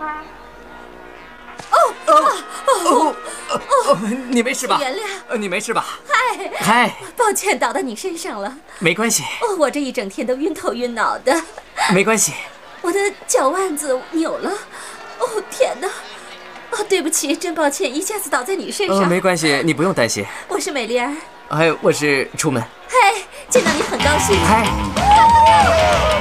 你没事吧？ 原谅， 你没事吧？ 嗨，抱歉倒到你身上了。 没关系。 我这一整天都晕头晕脑的。 没关系。 我的脚腕子扭了。天哪！对不起，真抱歉，一下子倒在你身上。 没关系，你不用担心。 我是美丽儿。 我是出门。 嗨，见到你很高兴。 嗨。